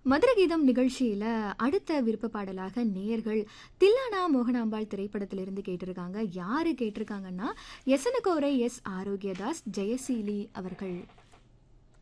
மதுர கீதம் நிகழ்ச்சியில அடுத்த விருப்ப பாடலாக நேயர்கள் தில்லானா மோகனாம்பாள் திரைப்படத்திலிருந்து கேட்டிருக்காங்க. யாரு கேட்டிருக்காங்கன்னா, எசனகோரை எஸ் ஆரோக்கியதாஸ், ஜெயசீலி அவர்கள்.